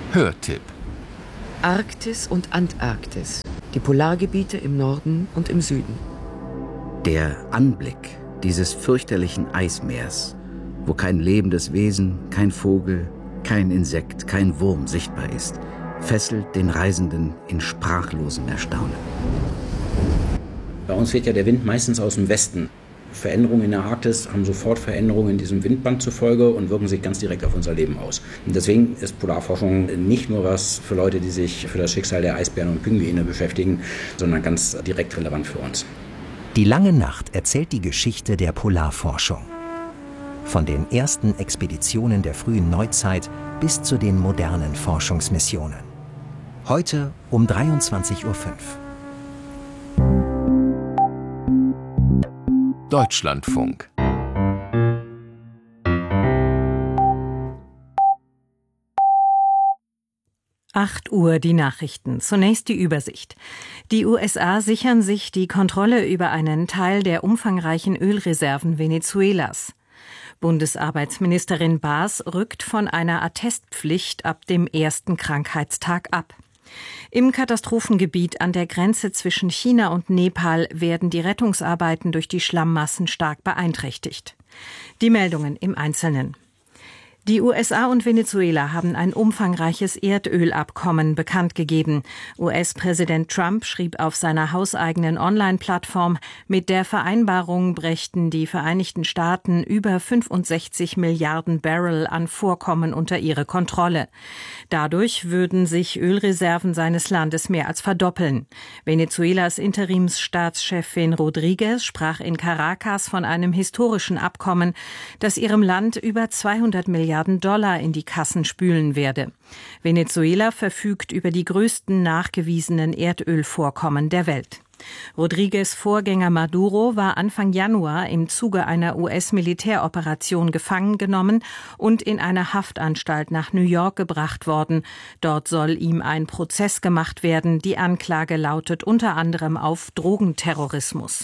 Hörtipp. Arktis und Antarktis, die Polargebiete im Norden und im Süden. Der Anblick dieses fürchterlichen Eismeers, wo kein lebendes Wesen, kein Vogel, kein Insekt, kein Wurm sichtbar ist, fesselt den Reisenden in sprachlosem Erstaunen. Bei uns weht ja der Wind meistens aus dem Westen. Veränderungen in der Arktis haben sofort Veränderungen in diesem Windband zur Folge und wirken sich ganz direkt auf unser Leben aus. Und deswegen ist Polarforschung nicht nur was für Leute, die sich für das Schicksal der Eisbären und Pinguine beschäftigen, sondern ganz direkt relevant für uns. Die lange Nacht erzählt die Geschichte der Polarforschung. Von den ersten Expeditionen der frühen Neuzeit bis zu den modernen Forschungsmissionen. Heute um 23:05 Uhr. Deutschlandfunk. Uhr die Nachrichten. Zunächst die Übersicht. Die USA sichern sich die Kontrolle über einen Teil der umfangreichen Ölreserven Venezuelas. Bundesarbeitsministerin Baas rückt von einer Attestpflicht ab dem ersten Krankheitstag ab. Im Katastrophengebiet an der Grenze zwischen China und Nepal werden die Rettungsarbeiten durch die Schlammmassen stark beeinträchtigt. Die Meldungen im Einzelnen. Die USA und Venezuela haben ein umfangreiches Erdölabkommen bekannt gegeben. US-Präsident Trump schrieb auf seiner hauseigenen Online-Plattform, mit der Vereinbarung brächten die Vereinigten Staaten über 65 Milliarden Barrel an Vorkommen unter ihre Kontrolle. Dadurch würden sich Ölreserven seines Landes mehr als verdoppeln. Venezuelas Interimsstaatschefin Rodriguez sprach in Caracas von einem historischen Abkommen, das ihrem Land über 200 Milliarden Dollar in die Kassen spülen werde. Venezuela verfügt über die größten nachgewiesenen Erdölvorkommen der Welt. Rodriguez' Vorgänger Maduro war Anfang Januar im Zuge einer US-Militäroperation gefangen genommen und in eine Haftanstalt nach New York gebracht worden. Dort soll ihm ein Prozess gemacht werden. Die Anklage lautet unter anderem auf Drogenterrorismus.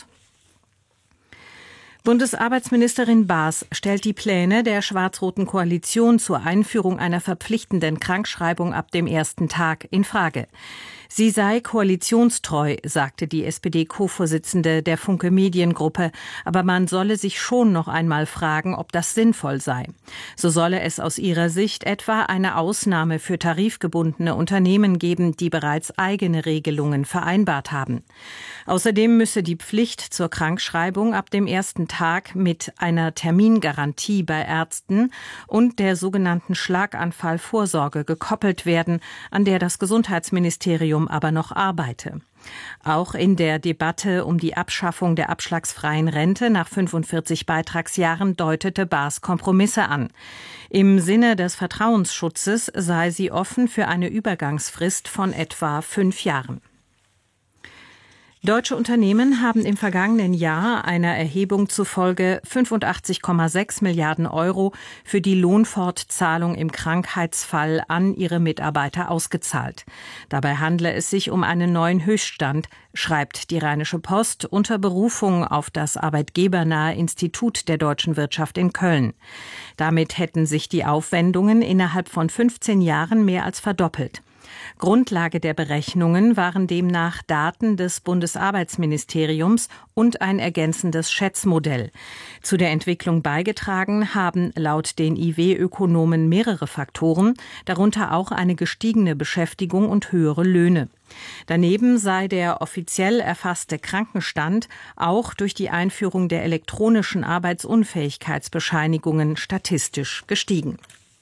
Bundesarbeitsministerin Baas stellt die Pläne der schwarz-roten Koalition zur Einführung einer verpflichtenden Krankschreibung ab dem ersten Tag in Frage. Sie sei koalitionstreu, sagte die SPD-Co-Vorsitzende der Funke Mediengruppe, aber man solle sich schon noch einmal fragen, ob das sinnvoll sei. So solle es aus ihrer Sicht etwa eine Ausnahme für tarifgebundene Unternehmen geben, die bereits eigene Regelungen vereinbart haben. Außerdem müsse die Pflicht zur Krankschreibung ab dem ersten Tag mit einer Termingarantie bei Ärzten und der sogenannten Schlaganfallvorsorge gekoppelt werden, an der das Gesundheitsministerium aber noch arbeite. Auch in der Debatte um die Abschaffung der abschlagsfreien Rente nach 45 Beitragsjahren deutete Baas Kompromisse an. Im Sinne des Vertrauensschutzes sei sie offen für eine Übergangsfrist von etwa 5 Jahren. Deutsche Unternehmen haben im vergangenen Jahr einer Erhebung zufolge 85,6 Milliarden Euro für die Lohnfortzahlung im Krankheitsfall an ihre Mitarbeiter ausgezahlt. Dabei handle es sich um einen neuen Höchststand, schreibt die Rheinische Post unter Berufung auf das arbeitgebernahe Institut der deutschen Wirtschaft in Köln. Damit hätten sich die Aufwendungen innerhalb von 15 Jahren mehr als verdoppelt. Grundlage der Berechnungen waren demnach Daten des Bundesarbeitsministeriums und ein ergänzendes Schätzmodell. Zu der Entwicklung beigetragen haben laut den IW-Ökonomen mehrere Faktoren, darunter auch eine gestiegene Beschäftigung und höhere Löhne. Daneben sei der offiziell erfasste Krankenstand auch durch die Einführung der elektronischen Arbeitsunfähigkeitsbescheinigungen statistisch gestiegen.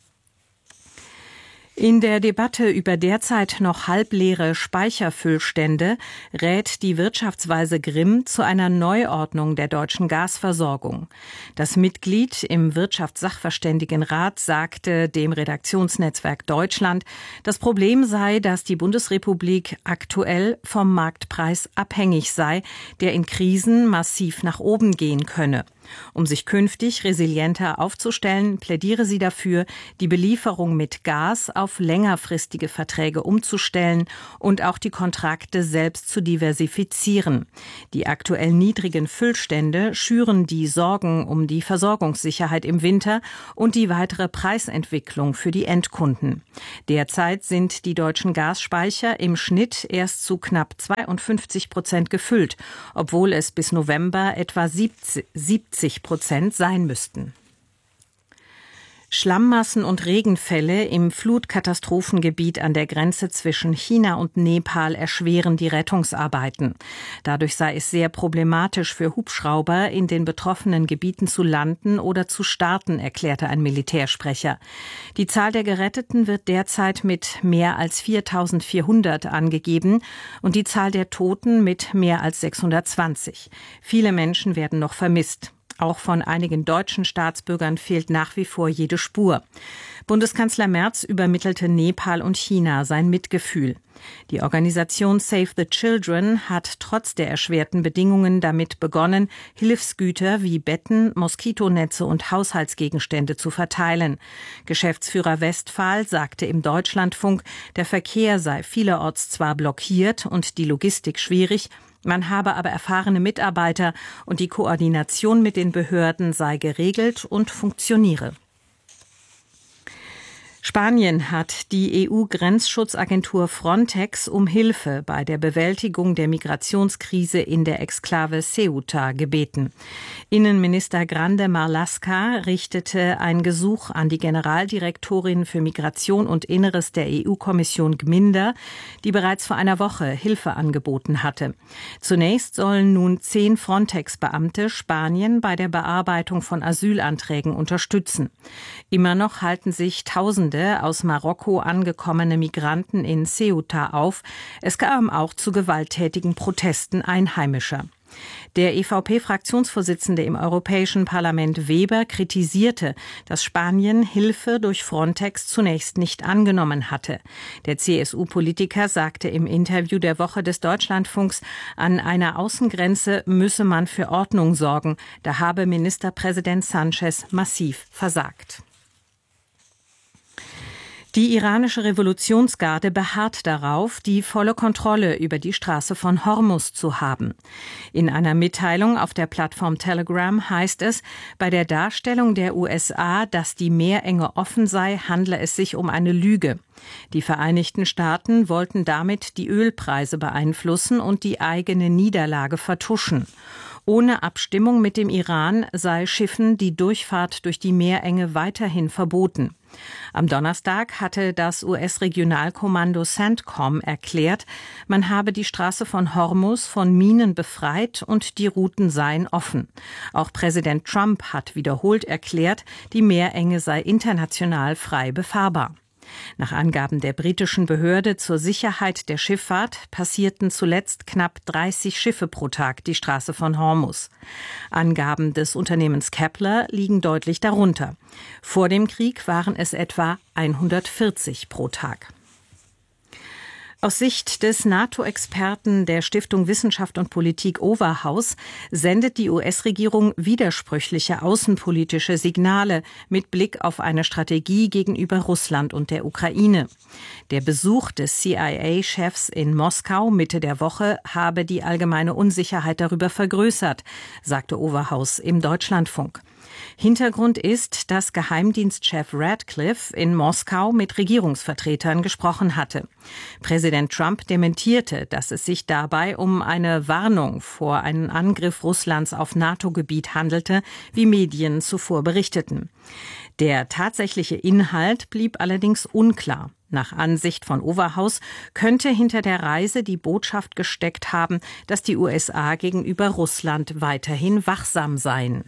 In der Debatte über derzeit noch halbleere Speicherfüllstände rät die Wirtschaftsweise Grimm zu einer Neuordnung der deutschen Gasversorgung. Das Mitglied im Wirtschaftssachverständigenrat sagte dem Redaktionsnetzwerk Deutschland, das Problem sei, dass die Bundesrepublik aktuell vom Marktpreis abhängig sei, der in Krisen massiv nach oben gehen könne. Um sich künftig resilienter aufzustellen, plädiere sie dafür, die Belieferung mit Gas auf längerfristige Verträge umzustellen und auch die Kontrakte selbst zu diversifizieren. Die aktuell niedrigen Füllstände schüren die Sorgen um die Versorgungssicherheit im Winter und die weitere Preisentwicklung für die Endkunden. Derzeit sind die deutschen Gasspeicher im Schnitt erst zu knapp 52% gefüllt, obwohl es bis November etwa 70% sein müssten. Schlammmassen und Regenfälle im Flutkatastrophengebiet an der Grenze zwischen China und Nepal erschweren die Rettungsarbeiten. Dadurch sei es sehr problematisch für Hubschrauber, in den betroffenen Gebieten zu landen oder zu starten, erklärte ein Militärsprecher. Die Zahl der Geretteten wird derzeit mit mehr als 4.400 angegeben und die Zahl der Toten mit mehr als 620. Viele Menschen werden noch vermisst. Auch von einigen deutschen Staatsbürgern fehlt nach wie vor jede Spur. Bundeskanzler Merz übermittelte Nepal und China sein Mitgefühl. Die Organisation Save the Children hat trotz der erschwerten Bedingungen damit begonnen, Hilfsgüter wie Betten, Moskitonetze und Haushaltsgegenstände zu verteilen. Geschäftsführer Westphal sagte im Deutschlandfunk, der Verkehr sei vielerorts zwar blockiert und die Logistik schwierig, man habe aber erfahrene Mitarbeiter und die Koordination mit den Behörden sei geregelt und funktioniere. Spanien hat die EU-Grenzschutzagentur Frontex um Hilfe bei der Bewältigung der Migrationskrise in der Exklave Ceuta gebeten. Innenminister Grande Marlaska richtete ein Gesuch an die Generaldirektorin für Migration und Inneres der EU-Kommission Gminder, die bereits vor einer Woche Hilfe angeboten hatte. Zunächst sollen nun 10 Frontex-Beamte Spanien bei der Bearbeitung von Asylanträgen unterstützen. Immer noch halten sich Tausende aus Marokko angekommene Migranten in Ceuta auf. Es kam auch zu gewalttätigen Protesten Einheimischer. Der EVP-Fraktionsvorsitzende im Europäischen Parlament Weber kritisierte, dass Spanien Hilfe durch Frontex zunächst nicht angenommen hatte. Der CSU-Politiker sagte im Interview der Woche des Deutschlandfunks, an einer Außengrenze müsse man für Ordnung sorgen. Da habe Ministerpräsident Sanchez massiv versagt. Die iranische Revolutionsgarde beharrt darauf, die volle Kontrolle über die Straße von Hormuz zu haben. In einer Mitteilung auf der Plattform Telegram heißt es, bei der Darstellung der USA, dass die Meerenge offen sei, handle es sich um eine Lüge. Die Vereinigten Staaten wollten damit die Ölpreise beeinflussen und die eigene Niederlage vertuschen. Ohne Abstimmung mit dem Iran sei Schiffen die Durchfahrt durch die Meerenge weiterhin verboten. Am Donnerstag hatte das US-Regionalkommando CENTCOM erklärt, man habe die Straße von Hormuz von Minen befreit und die Routen seien offen. Auch Präsident Trump hat wiederholt erklärt, die Meerenge sei international frei befahrbar. Nach Angaben der britischen Behörde zur Sicherheit der Schifffahrt passierten zuletzt knapp 30 Schiffe pro Tag die Straße von Hormuz. Angaben des Unternehmens Kepler liegen deutlich darunter. Vor dem Krieg waren es etwa 140 pro Tag. Aus Sicht des NATO-Experten der Stiftung Wissenschaft und Politik Overhaus sendet die US-Regierung widersprüchliche außenpolitische Signale mit Blick auf eine Strategie gegenüber Russland und der Ukraine. Der Besuch des CIA-Chefs in Moskau Mitte der Woche habe die allgemeine Unsicherheit darüber vergrößert, sagte Overhaus im Deutschlandfunk. Hintergrund ist, dass Geheimdienstchef Radcliffe in Moskau mit Regierungsvertretern gesprochen hatte. Präsident Trump dementierte, dass es sich dabei um eine Warnung vor einem Angriff Russlands auf NATO-Gebiet handelte, wie Medien zuvor berichteten. Der tatsächliche Inhalt blieb allerdings unklar. Nach Ansicht von Overhaus könnte hinter der Reise die Botschaft gesteckt haben, dass die USA gegenüber Russland weiterhin wachsam seien.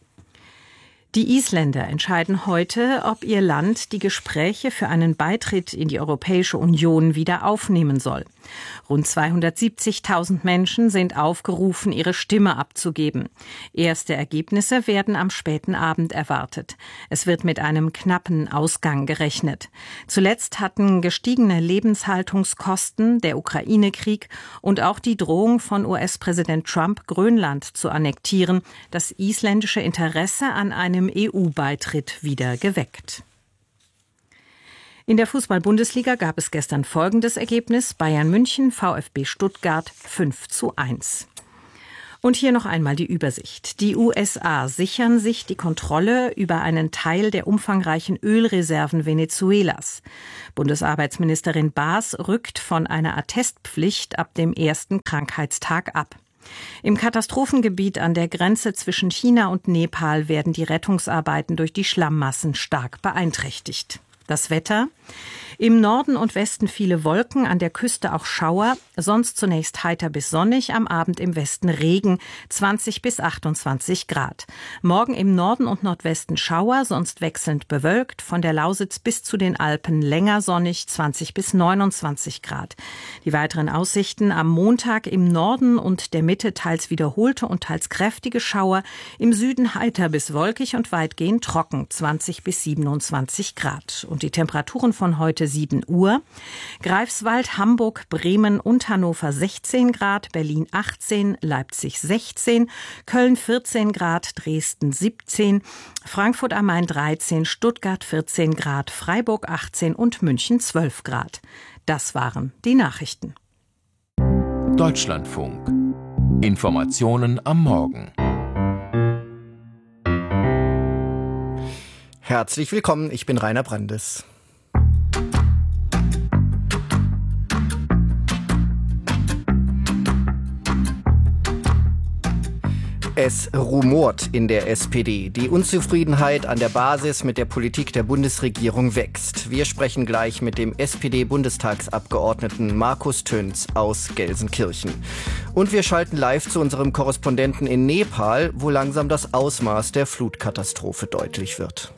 Die Isländer entscheiden heute, ob ihr Land die Gespräche für einen Beitritt in die Europäische Union wieder aufnehmen soll. Rund 270.000 Menschen sind aufgerufen, ihre Stimme abzugeben. Erste Ergebnisse werden am späten Abend erwartet. Es wird mit einem knappen Ausgang gerechnet. Zuletzt hatten gestiegene Lebenshaltungskosten, der Ukraine-Krieg und auch die Drohung von US-Präsident Trump, Grönland zu annektieren, das isländische Interesse an einem EU-Beitritt wieder geweckt. In der Fußball-Bundesliga gab es gestern folgendes Ergebnis: Bayern München, VfB Stuttgart 5:1. Und hier noch einmal die Übersicht. Die USA sichern sich die Kontrolle über einen Teil der umfangreichen Ölreserven Venezuelas. Bundesarbeitsministerin Baas rückt von einer Attestpflicht ab dem ersten Krankheitstag ab. Im Katastrophengebiet an der Grenze zwischen China und Nepal werden die Rettungsarbeiten durch die Schlammmassen stark beeinträchtigt. Das Wetter: Im Norden und Westen viele Wolken, an der Küste auch Schauer, sonst zunächst heiter bis sonnig, am Abend im Westen Regen, 20 bis 28 Grad. Morgen im Norden und Nordwesten Schauer, sonst wechselnd bewölkt, von der Lausitz bis zu den Alpen länger sonnig, 20 bis 29 Grad. Die weiteren Aussichten: am Montag im Norden und der Mitte teils wiederholte und teils kräftige Schauer, im Süden heiter bis wolkig und weitgehend trocken, 20 bis 27 Grad. Und die Temperaturen von heute 7 Uhr. Greifswald, Hamburg, Bremen und Hannover 16 Grad, Berlin 18, Leipzig 16, Köln 14 Grad, Dresden 17, Frankfurt am Main 13, Stuttgart 14 Grad, Freiburg 18 und München 12 Grad. Das waren die Nachrichten. Deutschlandfunk. Informationen am Morgen. Herzlich willkommen, ich bin Rainer Brandes. Es rumort in der SPD. Die Unzufriedenheit an der Basis mit der Politik der Bundesregierung wächst. Wir sprechen gleich mit dem SPD-Bundestagsabgeordneten Markus Töns aus Gelsenkirchen. Und wir schalten live zu unserem Korrespondenten in Nepal, wo langsam das Ausmaß der Flutkatastrophe deutlich wird.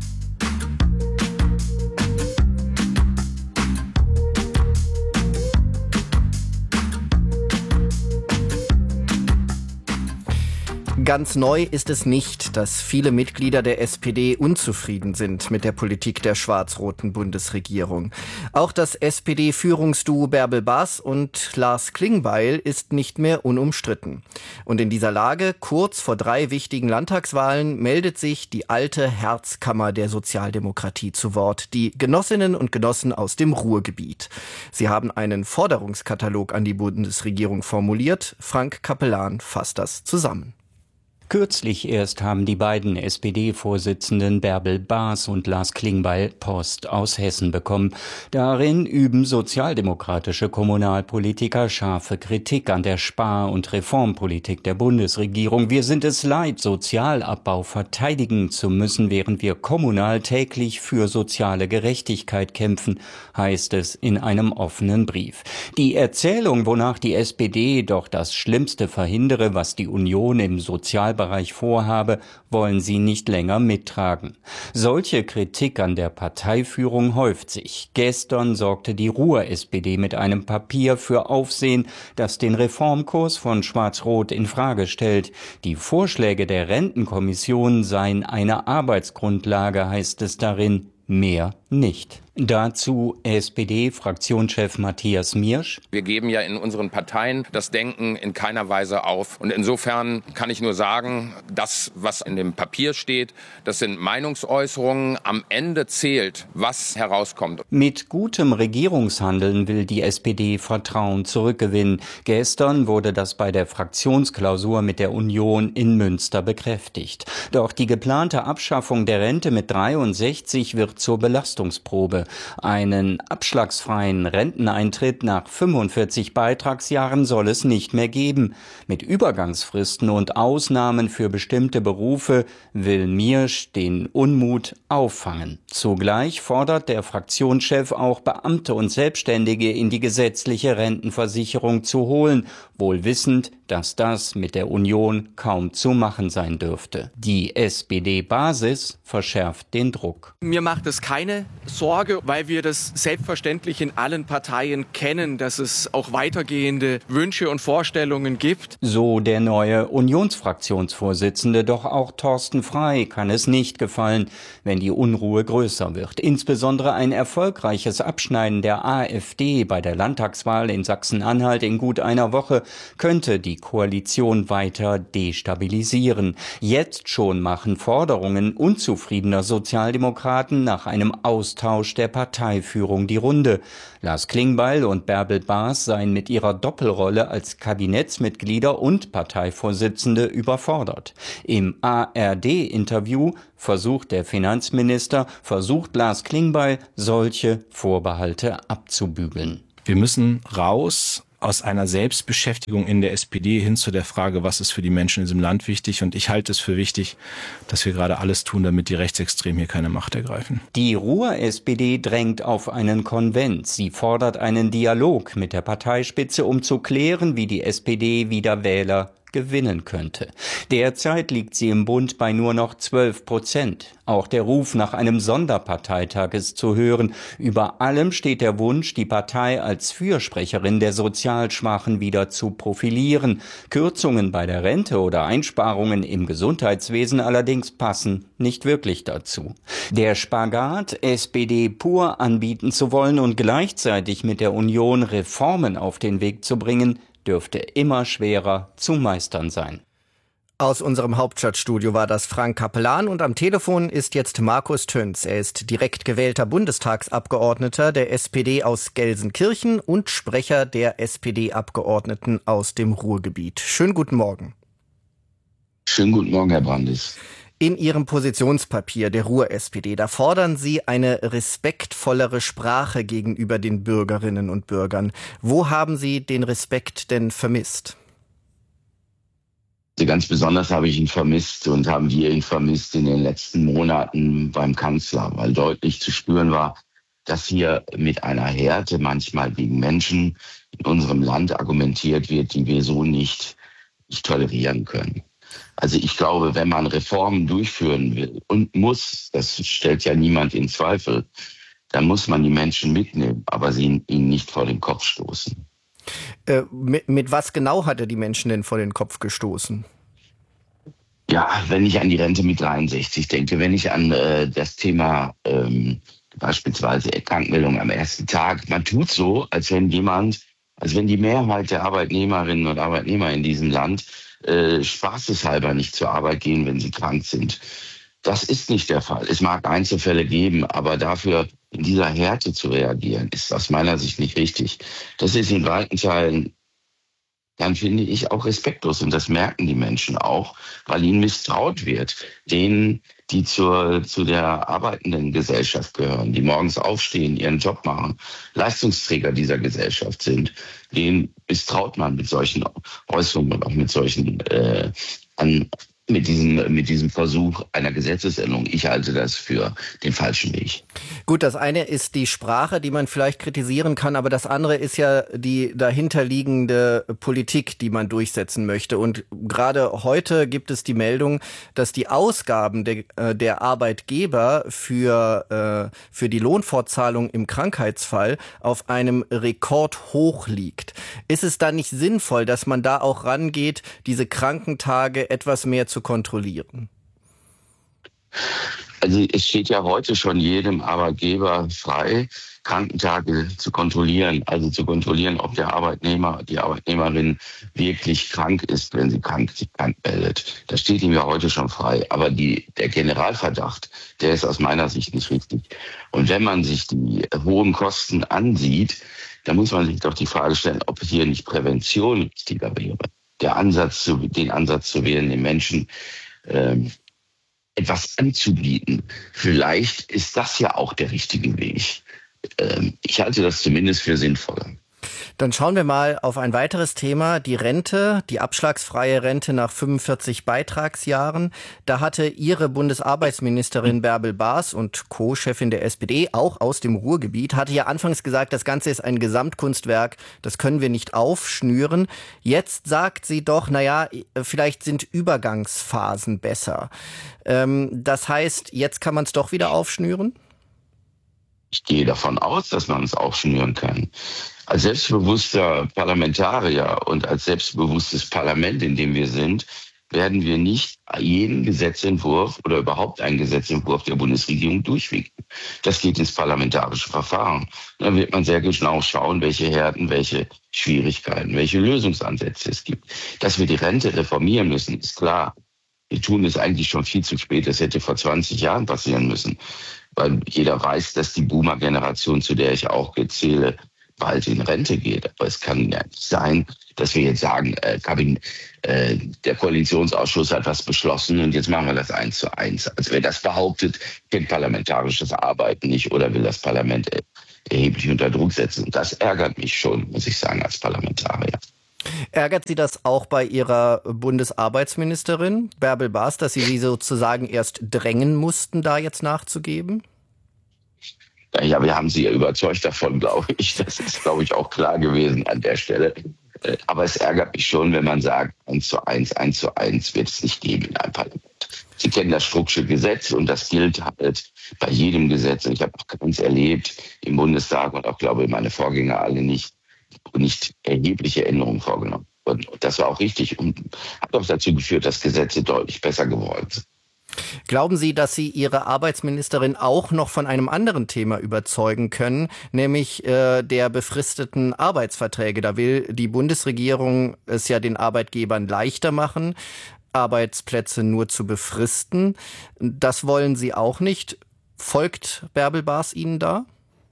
Ganz neu ist es nicht, dass viele Mitglieder der SPD unzufrieden sind mit der Politik der schwarz-roten Bundesregierung. Auch das SPD-Führungsduo Bärbel Baas und Lars Klingbeil ist nicht mehr unumstritten. Und in dieser Lage, kurz vor 3 wichtigen Landtagswahlen, meldet sich die alte Herzkammer der Sozialdemokratie zu Wort, die Genossinnen und Genossen aus dem Ruhrgebiet. Sie haben einen Forderungskatalog an die Bundesregierung formuliert. Frank Capellan fasst das zusammen. Kürzlich erst haben die beiden SPD-Vorsitzenden Bärbel Baas und Lars Klingbeil Post aus Hessen bekommen. Darin üben sozialdemokratische Kommunalpolitiker scharfe Kritik an der Spar- und Reformpolitik der Bundesregierung. Wir sind es leid, Sozialabbau verteidigen zu müssen, während wir kommunal täglich für soziale Gerechtigkeit kämpfen, heißt es in einem offenen Brief. Die Erzählung, wonach die SPD doch das Schlimmste verhindere, was die Union im Sozialbereich vorhabe, wollen sie nicht länger mittragen. Solche Kritik an der Parteiführung häuft sich. Gestern sorgte die Ruhr-SPD mit einem Papier für Aufsehen, das den Reformkurs von Schwarz-Rot in Frage stellt. Die Vorschläge der Rentenkommission seien eine Arbeitsgrundlage, heißt es darin, mehr nicht. Dazu SPD-Fraktionschef Matthias Miersch. Wir geben ja in unseren Parteien das Denken in keiner Weise auf. Und insofern kann ich nur sagen, das, was in dem Papier steht, das sind Meinungsäußerungen. Am Ende zählt, was herauskommt. Mit gutem Regierungshandeln will die SPD Vertrauen zurückgewinnen. Gestern wurde das bei der Fraktionsklausur mit der Union in Münster bekräftigt. Doch die geplante Abschaffung der Rente mit 63 wird zur Belastungsprobe. Einen abschlagsfreien Renteneintritt nach 45 Beitragsjahren soll es nicht mehr geben. Mit Übergangsfristen und Ausnahmen für bestimmte Berufe will Miersch den Unmut auffangen. Zugleich fordert der Fraktionschef auch Beamte und Selbstständige in die gesetzliche Rentenversicherung zu holen, wohl wissend, dass das mit der Union kaum zu machen sein dürfte. Die SPD-Basis verschärft den Druck. Mir macht es keine Sorge, weil wir das selbstverständlich in allen Parteien kennen, dass es auch weitergehende Wünsche und Vorstellungen gibt. So der neue Unionsfraktionsvorsitzende, doch auch Thorsten Frey kann es nicht gefallen, wenn die Unruhe größer wird. Insbesondere ein erfolgreiches Abschneiden der AfD bei der Landtagswahl in Sachsen-Anhalt in gut einer Woche könnte die Koalition weiter destabilisieren. Jetzt schon machen Forderungen unzufriedener Sozialdemokraten nach einem Austausch der Parteiführung die Runde. Lars Klingbeil und Bärbel Baas seien mit ihrer Doppelrolle als Kabinettsmitglieder und Parteivorsitzende überfordert. Im ARD-Interview versucht Lars Klingbeil, solche Vorbehalte abzubügeln. Wir müssen raus aus einer Selbstbeschäftigung in der SPD hin zu der Frage, was ist für die Menschen in diesem Land wichtig. Und ich halte es für wichtig, dass wir gerade alles tun, damit die Rechtsextremen hier keine Macht ergreifen. Die Ruhr-SPD drängt auf einen Konvent. Sie fordert einen Dialog mit der Parteispitze, um zu klären, wie die SPD wieder Wähler gewinnen könnte. Derzeit liegt sie im Bund bei nur noch 12%. Auch der Ruf nach einem Sonderparteitag ist zu hören. Über allem steht der Wunsch, die Partei als Fürsprecherin der Sozialschwachen wieder zu profilieren. Kürzungen bei der Rente oder Einsparungen im Gesundheitswesen allerdings passen nicht wirklich dazu. Der Spagat, SPD pur anbieten zu wollen und gleichzeitig mit der Union Reformen auf den Weg zu bringen, dürfte immer schwerer zu meistern sein. Aus unserem Hauptstadtstudio war das Frank Capellan und am Telefon ist jetzt Markus Töns. Er ist direkt gewählter Bundestagsabgeordneter der SPD aus Gelsenkirchen und Sprecher der SPD-Abgeordneten aus dem Ruhrgebiet. Schönen guten Morgen. Schönen guten Morgen, Herr Brandis. In Ihrem Positionspapier der Ruhr-SPD, da fordern Sie eine respektvollere Sprache gegenüber den Bürgerinnen und Bürgern. Wo haben Sie den Respekt denn vermisst? Ganz besonders habe ich ihn vermisst und haben wir ihn vermisst in den letzten Monaten beim Kanzler, weil deutlich zu spüren war, dass hier mit einer Härte manchmal gegen Menschen in unserem Land argumentiert wird, die wir so nicht tolerieren können. Also ich glaube, wenn man Reformen durchführen will und muss, das stellt ja niemand in Zweifel, dann muss man die Menschen mitnehmen, aber ihnen nicht vor den Kopf stoßen. Mit was genau hat er die Menschen denn vor den Kopf gestoßen? Ja, wenn ich an die Rente mit 63 denke, wenn ich an das Thema beispielsweise Krankmeldung am ersten Tag, man tut so, als wenn die Mehrheit der Arbeitnehmerinnen und Arbeitnehmer in diesem Land spaßeshalber nicht zur Arbeit gehen, wenn sie krank sind. Das ist nicht der Fall. Es mag Einzelfälle geben, aber dafür in dieser Härte zu reagieren, ist aus meiner Sicht nicht richtig. Das ist in weiten Teilen, dann finde ich, auch respektlos. Und das merken die Menschen auch, weil ihnen misstraut wird. Denen, die zu der arbeitenden Gesellschaft gehören, die morgens aufstehen, ihren Job machen, Leistungsträger dieser Gesellschaft sind, denen misstraut man mit solchen Äußerungen und auch mit solchen mit diesem Versuch einer Gesetzesänderung. Ich halte das für den falschen Weg. Gut, das eine ist die Sprache, die man vielleicht kritisieren kann, aber das andere ist ja die dahinterliegende Politik, die man durchsetzen möchte. Und gerade heute gibt es die Meldung, dass die Ausgaben der Arbeitgeber für die Lohnfortzahlung im Krankheitsfall auf einem Rekordhoch liegt. Ist es da nicht sinnvoll, dass man da auch rangeht, diese Krankentage etwas mehr zu kontrollieren? Also es steht ja heute schon jedem Arbeitgeber frei, Krankentage zu kontrollieren. Also zu kontrollieren, ob der Arbeitnehmer, die Arbeitnehmerin wirklich krank ist, wenn sie sich krank meldet. Das steht ihm ja heute schon frei. Aber der Generalverdacht, der ist aus meiner Sicht nicht richtig. Und wenn man sich die hohen Kosten ansieht, dann muss man sich doch die Frage stellen, ob hier nicht Prävention wichtiger wäre. Den Ansatz zu wählen, den Menschen etwas anzubieten. Vielleicht ist das ja auch der richtige Weg. Ich halte das zumindest für sinnvoller. Dann schauen wir mal auf ein weiteres Thema, die Rente, die abschlagsfreie Rente nach 45 Beitragsjahren. Da hatte Ihre Bundesarbeitsministerin Bärbel Baas und Co-Chefin der SPD, auch aus dem Ruhrgebiet, hatte ja anfangs gesagt, das Ganze ist ein Gesamtkunstwerk, das können wir nicht aufschnüren. Jetzt sagt sie doch, vielleicht sind Übergangsphasen besser. Das heißt, jetzt kann man es doch wieder aufschnüren? gehe davon aus, dass man es auch schnüren kann. Als selbstbewusster Parlamentarier und als selbstbewusstes Parlament, in dem wir sind, werden wir nicht jeden Gesetzentwurf oder überhaupt einen Gesetzentwurf der Bundesregierung durchwinken. Das geht ins parlamentarische Verfahren. Dann wird man sehr genau schauen, welche Härten, welche Schwierigkeiten, welche Lösungsansätze es gibt. Dass wir die Rente reformieren müssen, ist klar. Wir tun es eigentlich schon viel zu spät. Das hätte vor 20 Jahren passieren müssen. Weil jeder weiß, dass die Boomer-Generation, zu der ich auch zähle, bald in Rente geht. Aber es kann ja nicht sein, dass wir jetzt sagen, der Koalitionsausschuss hat was beschlossen und jetzt machen wir das 1:1. Also wer das behauptet, kennt parlamentarisches Arbeiten nicht oder will das Parlament erheblich unter Druck setzen. Und das ärgert mich schon, muss ich sagen, als Parlamentarier. Ärgert Sie das auch bei Ihrer Bundesarbeitsministerin Bärbel Baas, dass Sie sozusagen erst drängen mussten, da jetzt nachzugeben? Ja, wir haben sie ja überzeugt davon, glaube ich. Das ist, glaube ich, auch klar gewesen an der Stelle. Aber es ärgert mich schon, wenn man sagt, 1:1 wird es nicht geben in einem Parlament. Sie kennen das Strucksche Gesetz und das gilt halt bei jedem Gesetz. Und ich habe auch keins erlebt im Bundestag und auch, glaube ich, meine Vorgänger alle nicht erhebliche Änderungen vorgenommen wurden. Und das war auch richtig und hat auch dazu geführt, dass Gesetze deutlich besser geworden sind. Glauben Sie, dass Sie Ihre Arbeitsministerin auch noch von einem anderen Thema überzeugen können, nämlich der befristeten Arbeitsverträge? Da will die Bundesregierung es ja den Arbeitgebern leichter machen, Arbeitsplätze nur zu befristen. Das wollen Sie auch nicht. Folgt Bärbel Baas Ihnen da?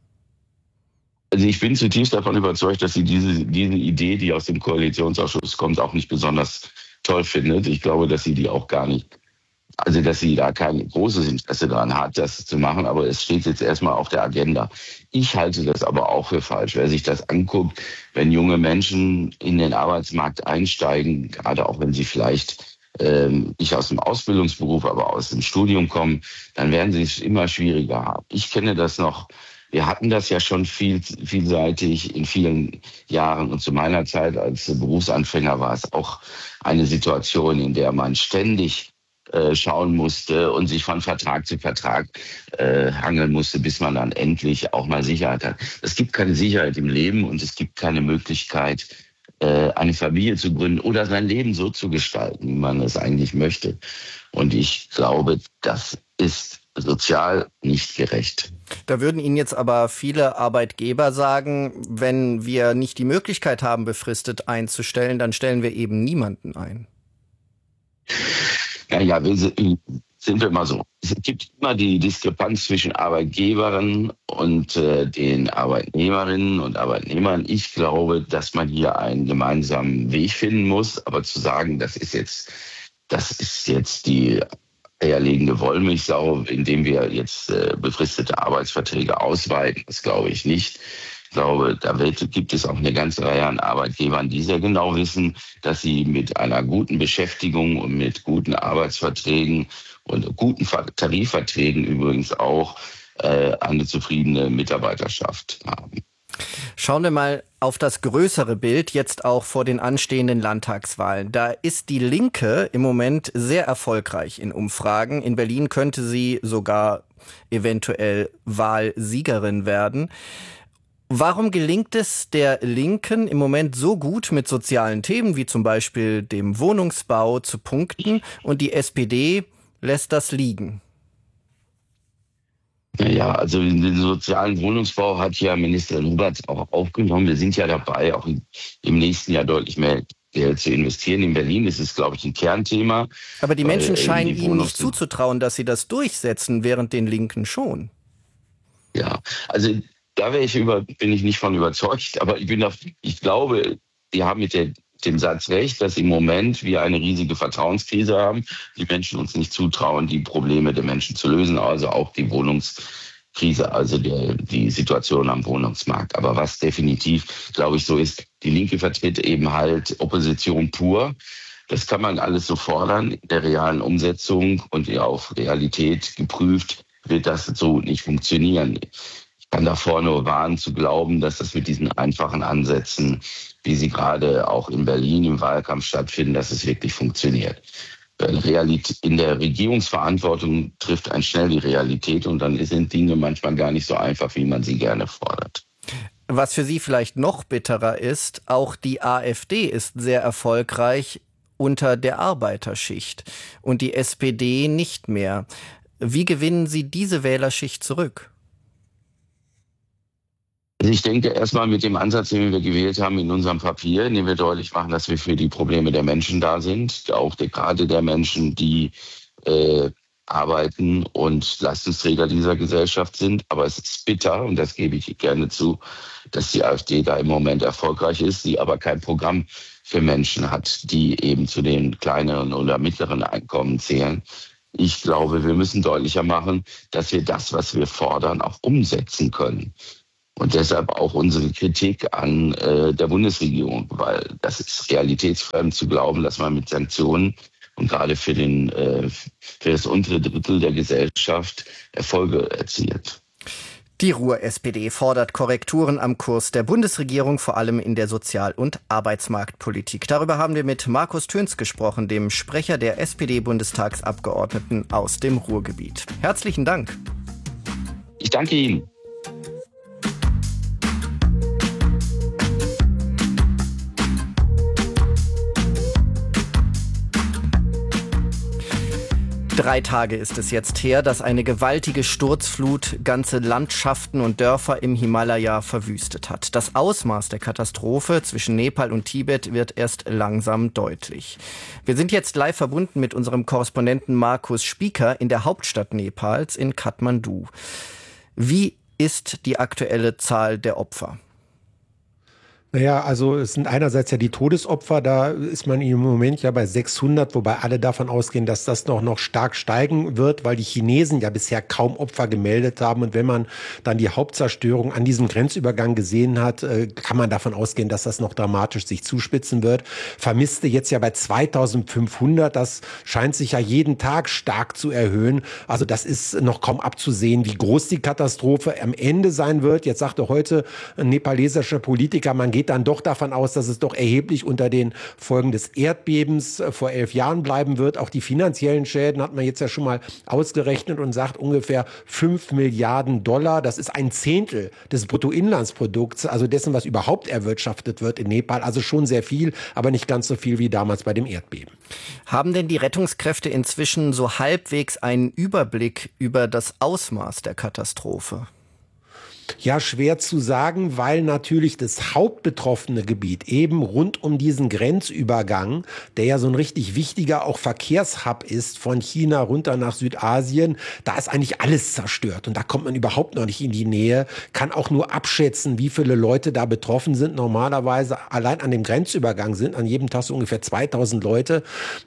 Also ich bin zutiefst davon überzeugt, dass sie diese Idee, die aus dem Koalitionsausschuss kommt, auch nicht besonders toll findet. Ich glaube, dass sie die auch gar nicht, also dass sie da kein großes Interesse daran hat, das zu machen, aber es steht jetzt erstmal auf der Agenda. Ich halte das aber auch für falsch. Wer sich das anguckt, wenn junge Menschen in den Arbeitsmarkt einsteigen, gerade auch wenn sie vielleicht nicht aus dem Ausbildungsberuf, aber aus dem Studium kommen, dann werden sie es immer schwieriger haben. Ich kenne das noch. Wir hatten das ja schon vielseitig in vielen Jahren und zu meiner Zeit als Berufsanfänger war es auch eine Situation, in der man ständig schauen musste und sich von Vertrag zu Vertrag hangeln musste, bis man dann endlich auch mal Sicherheit hat. Es gibt keine Sicherheit im Leben und es gibt keine Möglichkeit, eine Familie zu gründen oder sein Leben so zu gestalten, wie man es eigentlich möchte. Und ich glaube, das ist sozial nicht gerecht. Da würden Ihnen jetzt aber viele Arbeitgeber sagen, wenn wir nicht die Möglichkeit haben, befristet einzustellen, dann stellen wir eben niemanden ein. Ja, sind wir mal so. Es gibt immer die Diskrepanz zwischen Arbeitgeberinnen und den Arbeitnehmerinnen und Arbeitnehmern. Ich glaube, dass man hier einen gemeinsamen Weg finden muss. Aber zu sagen, das ist jetzt die eierlegende Wollmilchsau, indem wir jetzt befristete Arbeitsverträge ausweiten, das glaube ich nicht. Ich glaube, da gibt es auch eine ganze Reihe an Arbeitgebern, die sehr genau wissen, dass sie mit einer guten Beschäftigung und mit guten Arbeitsverträgen und guten Tarifverträgen übrigens auch eine zufriedene Mitarbeiterschaft haben. Schauen wir mal auf das größere Bild, jetzt auch vor den anstehenden Landtagswahlen. Da ist die Linke im Moment sehr erfolgreich in Umfragen. In Berlin könnte sie sogar eventuell Wahlsiegerin werden. Warum gelingt es der Linken im Moment so gut, mit sozialen Themen wie zum Beispiel dem Wohnungsbau zu punkten und die SPD lässt das liegen? Ja, also den sozialen Wohnungsbau hat ja Ministerin Huberts auch aufgenommen. Wir sind ja dabei, auch im nächsten Jahr deutlich mehr Geld zu investieren. In Berlin ist es, glaube ich, ein Kernthema. Aber die Menschen scheinen Ihnen nicht zuzutrauen, dass Sie das durchsetzen, während den Linken schon. Ja, also da bin ich nicht von überzeugt. Aber ich glaube, die haben mit dem Satz recht, dass im Moment wir eine riesige Vertrauenskrise haben, die Menschen uns nicht zutrauen, die Probleme der Menschen zu lösen, also auch die Wohnungskrise, also die Situation am Wohnungsmarkt. Aber was definitiv, glaube ich, so ist, die Linke vertritt eben halt Opposition pur. Das kann man alles so fordern. In der realen Umsetzung und auf Realität geprüft wird das so nicht funktionieren. Ich kann davor nur warnen zu glauben, dass das mit diesen einfachen Ansätzen, wie sie gerade auch in Berlin im Wahlkampf stattfinden, dass es wirklich funktioniert. In der Regierungsverantwortung trifft einen schnell die Realität und dann sind Dinge manchmal gar nicht so einfach, wie man sie gerne fordert. Was für Sie vielleicht noch bitterer ist, auch die AfD ist sehr erfolgreich unter der Arbeiterschicht und die SPD nicht mehr. Wie gewinnen Sie diese Wählerschicht zurück? Also ich denke erstmal mit dem Ansatz, den wir gewählt haben in unserem Papier, in dem wir deutlich machen, dass wir für die Probleme der Menschen da sind, auch gerade der Menschen, die arbeiten und Leistungsträger dieser Gesellschaft sind. Aber es ist bitter, und das gebe ich gerne zu, dass die AfD da im Moment erfolgreich ist, sie aber kein Programm für Menschen hat, die eben zu den kleineren oder mittleren Einkommen zählen. Ich glaube, wir müssen deutlicher machen, dass wir das, was wir fordern, auch umsetzen können. Und deshalb auch unsere Kritik an der Bundesregierung, weil das ist realitätsfremd zu glauben, dass man mit Sanktionen und gerade für das untere Drittel der Gesellschaft Erfolge erzielt. Die Ruhr-SPD fordert Korrekturen am Kurs der Bundesregierung, vor allem in der Sozial- und Arbeitsmarktpolitik. Darüber haben wir mit Markus Töns gesprochen, dem Sprecher der SPD-Bundestagsabgeordneten aus dem Ruhrgebiet. Herzlichen Dank. Ich danke Ihnen. Drei Tage ist es jetzt her, dass eine gewaltige Sturzflut ganze Landschaften und Dörfer im Himalaya verwüstet hat. Das Ausmaß der Katastrophe zwischen Nepal und Tibet wird erst langsam deutlich. Wir sind jetzt live verbunden mit unserem Korrespondenten Markus Spieker in der Hauptstadt Nepals in Kathmandu. Wie ist die aktuelle Zahl der Opfer? Naja, also es sind einerseits ja die Todesopfer, da ist man im Moment ja bei 600, wobei alle davon ausgehen, dass das noch stark steigen wird, weil die Chinesen ja bisher kaum Opfer gemeldet haben. Und wenn man dann die Hauptzerstörung an diesem Grenzübergang gesehen hat, kann man davon ausgehen, dass das noch dramatisch sich zuspitzen wird. Vermisste jetzt ja bei 2500, das scheint sich ja jeden Tag stark zu erhöhen. Also das ist noch kaum abzusehen, wie groß die Katastrophe am Ende sein wird. Jetzt sagte heute ein nepalesischer Politiker, man geht dann doch davon aus, dass es doch erheblich unter den Folgen des Erdbebens vor 11 Jahren bleiben wird. Auch die finanziellen Schäden hat man jetzt ja schon mal ausgerechnet und sagt ungefähr 5 Milliarden $. Das ist ein Zehntel des Bruttoinlandsprodukts, also dessen, was überhaupt erwirtschaftet wird in Nepal. Also schon sehr viel, aber nicht ganz so viel wie damals bei dem Erdbeben. Haben denn die Rettungskräfte inzwischen so halbwegs einen Überblick über das Ausmaß der Katastrophe? Ja, schwer zu sagen, weil natürlich das hauptbetroffene Gebiet eben rund um diesen Grenzübergang, der ja so ein richtig wichtiger auch Verkehrshub ist von China runter nach Südasien, da ist eigentlich alles zerstört und da kommt man überhaupt noch nicht in die Nähe, kann auch nur abschätzen, wie viele Leute da betroffen sind. Normalerweise allein an dem Grenzübergang sind an jedem Tag so ungefähr 2000 Leute.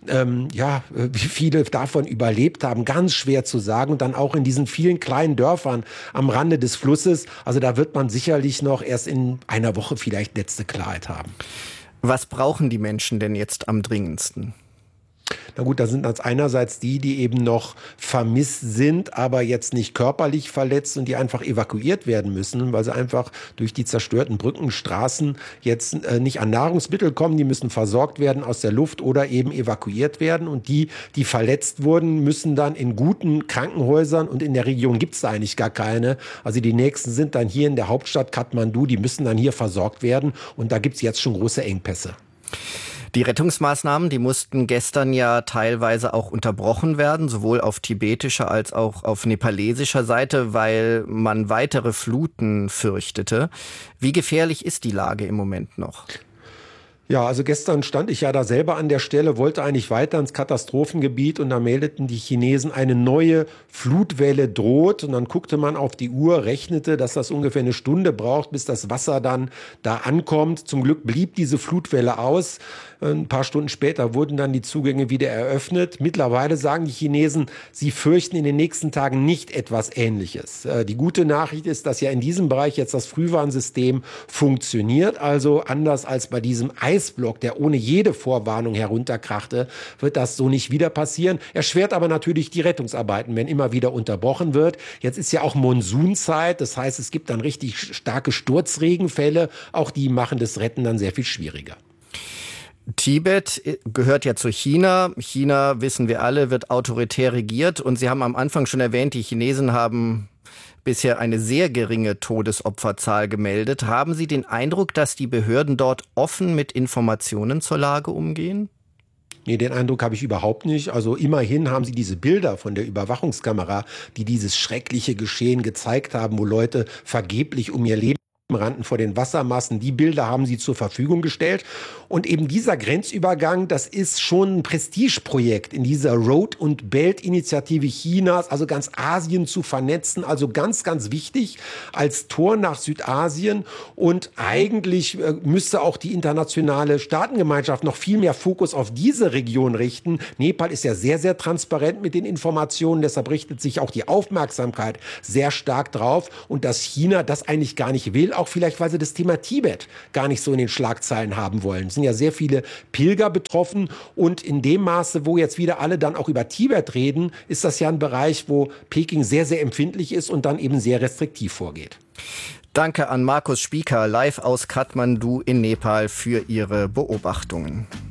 Wie viele davon überlebt haben, ganz schwer zu sagen. Und dann auch in diesen vielen kleinen Dörfern am Rande des Flusses. Also da wird man sicherlich noch erst in einer Woche vielleicht letzte Klarheit haben. Was brauchen die Menschen denn jetzt am dringendsten? Na gut, da sind das einerseits die eben noch vermisst sind, aber jetzt nicht körperlich verletzt und die einfach evakuiert werden müssen, weil sie einfach durch die zerstörten Brücken, Straßen jetzt nicht an Nahrungsmittel kommen. Die müssen versorgt werden aus der Luft oder eben evakuiert werden. Und die verletzt wurden, müssen dann in guten Krankenhäusern, und in der Region gibt es da eigentlich gar keine. Also die nächsten sind dann hier in der Hauptstadt Kathmandu, die müssen dann hier versorgt werden. Und da gibt es jetzt schon große Engpässe. Die Rettungsmaßnahmen, die mussten gestern ja teilweise auch unterbrochen werden, sowohl auf tibetischer als auch auf nepalesischer Seite, weil man weitere Fluten fürchtete. Wie gefährlich ist die Lage im Moment noch? Ja, also gestern stand ich ja da selber an der Stelle, wollte eigentlich weiter ins Katastrophengebiet und da meldeten die Chinesen, eine neue Flutwelle droht. Und dann guckte man auf die Uhr, rechnete, dass das ungefähr eine Stunde braucht, bis das Wasser dann da ankommt. Zum Glück blieb diese Flutwelle aus. Ein paar Stunden später wurden dann die Zugänge wieder eröffnet. Mittlerweile sagen die Chinesen, sie fürchten in den nächsten Tagen nicht etwas Ähnliches. Die gute Nachricht ist, dass ja in diesem Bereich jetzt das Frühwarnsystem funktioniert. Also anders als bei diesem Eisblock, der ohne jede Vorwarnung herunterkrachte, wird das so nicht wieder passieren. Erschwert aber natürlich die Rettungsarbeiten, wenn immer wieder unterbrochen wird. Jetzt ist ja auch Monsunzeit, das heißt, es gibt dann richtig starke Sturzregenfälle. Auch die machen das Retten dann sehr viel schwieriger. Tibet gehört ja zu China. China, wissen wir alle, wird autoritär regiert. Und Sie haben am Anfang schon erwähnt, die Chinesen haben bisher eine sehr geringe Todesopferzahl gemeldet. Haben Sie den Eindruck, dass die Behörden dort offen mit Informationen zur Lage umgehen? Nee, den Eindruck habe ich überhaupt nicht. Also immerhin haben sie diese Bilder von der Überwachungskamera, die dieses schreckliche Geschehen gezeigt haben, wo Leute vergeblich um ihr Leben rannten vor den Wassermassen. Die Bilder haben sie zur Verfügung gestellt. Und eben dieser Grenzübergang, das ist schon ein Prestigeprojekt in dieser Road- und Belt-Initiative Chinas, also ganz Asien zu vernetzen. Also ganz, ganz wichtig als Tor nach Südasien. Und eigentlich müsste auch die internationale Staatengemeinschaft noch viel mehr Fokus auf diese Region richten. Nepal ist ja sehr, sehr transparent mit den Informationen. Deshalb richtet sich auch die Aufmerksamkeit sehr stark drauf. Und dass China das eigentlich gar nicht will, auch vielleicht, weil sie das Thema Tibet gar nicht so in den Schlagzeilen haben wollen. Es sind ja sehr viele Pilger betroffen und in dem Maße, wo jetzt wieder alle dann auch über Tibet reden, ist das ja ein Bereich, wo Peking sehr, sehr empfindlich ist und dann eben sehr restriktiv vorgeht. Danke an Markus Spieker, live aus Kathmandu in Nepal, für Ihre Beobachtungen.